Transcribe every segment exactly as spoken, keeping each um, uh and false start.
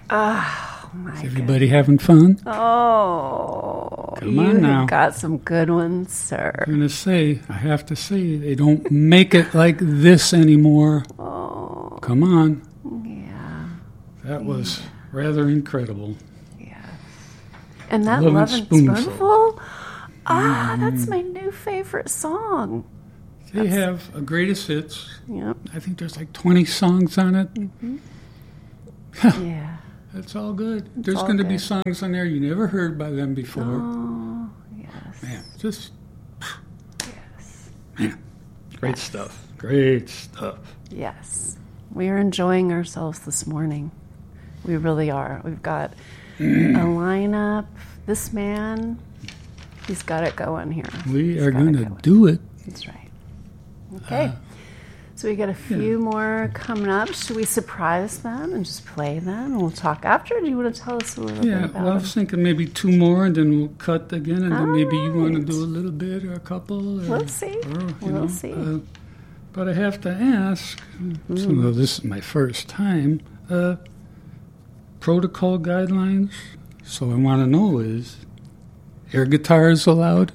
Oh, my Is everybody having fun? Oh, Come on now. You've got some good ones, sir. I'm going to say, I have to say, they don't make it like this anymore. Oh. Come on. Yeah. That was yeah. rather incredible. Yeah. And that Love, Love and and Spoonful. Spoonful? Ah, mm. that's my new favorite song. They that's... have a greatest hits. Yep. I think there's like twenty songs on it. Mm-hmm. yeah. That's all good. It's there's going to be songs on there you never heard by them before. Oh, yes. Man, just... Yes. Man, great yes. stuff. Great stuff. Yes. We are enjoying ourselves this morning. We really are. We've got mm. a lineup. This man, he's got it going here. We he's are going to go do it. That's right. Okay. Uh, so we got a few yeah. more coming up. Should we surprise them and just play them? And we'll talk after? Or do you want to tell us a little yeah, bit about well, I was thinking maybe two more, and then we'll cut again, and All then maybe right. you want to do a little bit or a couple. Or, we'll see. Or, you we'll know, see. Uh, but I have to ask, mm-hmm. so though this is my first time, uh, protocol guidelines. So I want to know is, air guitars allowed?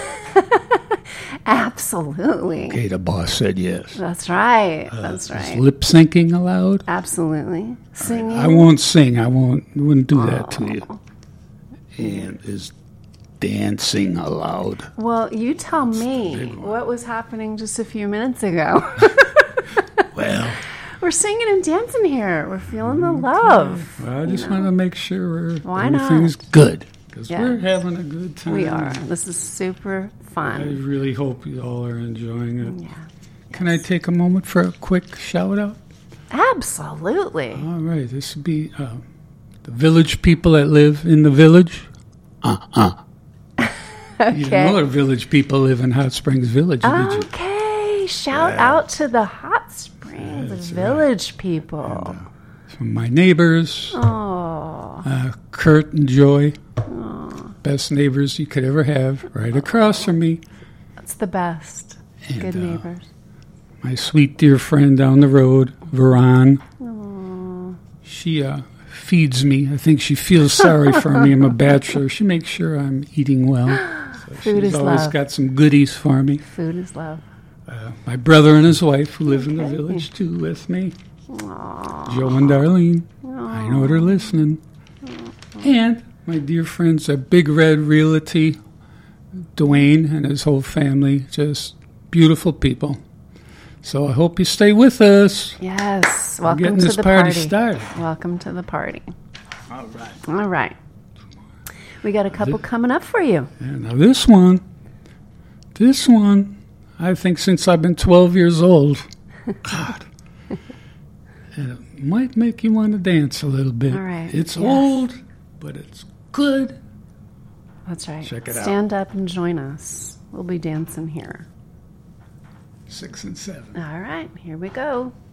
Absolutely. Okay, the boss said yes. That's right. Uh, That's right. Is lip syncing allowed? Absolutely. Singing? I won't sing. I won't. Wouldn't do that to you. And is dancing allowed? Well, you tell me what was happening just a few minutes ago. Well, we're singing and dancing here. We're feeling the love. Well, I just want to make sure we're, Why everything's not? good. Because yeah. we're having a good time. We are. This is super fun. I really hope you all are enjoying it. Yeah. Can I take a moment for a quick shout out? Absolutely. All right. This would be uh, the village people that live in the village. Uh-uh. Okay. You know the village people live in Hot Springs Village, okay. did you? Okay. Shout yeah. out to the Hot Springs That's village right. people. And, uh, from my neighbors. Oh. Uh, Kurt and Joy. Oh. Best neighbors you could ever have, right across from me. That's the best. And, Good neighbors. Uh, my sweet dear friend down the road, Veron. Oh. She uh, feeds me. I think she feels sorry for me. I'm a bachelor. She makes sure I'm eating well. So Food she's is always love. got some goodies for me. Food is love. Uh, my brother and his wife who live okay. in the village too with me. Aww. Joe and Darlene. Aww. I know they're listening. Aww. And my dear friends at Big Red Realty, Dwayne and his whole family, just beautiful people. So I hope you stay with us. Yes. We're Welcome getting to this the party party. started. Welcome to the party. All right. All right. We got a couple this, coming up for you. Yeah, now this one, this one, I think since I've been twelve years old, God, it might make you want to dance a little bit. All right. It's yes. old, but it's good. That's right. Check it Stand out. Stand up and join us. We'll be dancing here. Six and seven. All right. Here we go.